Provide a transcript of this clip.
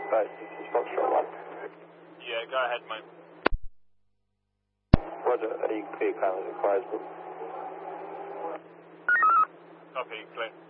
base. This is Foxtrot 1. Yeah, go ahead, mate. Roger, are you clear currently at Clydesbrook? Copy, clear.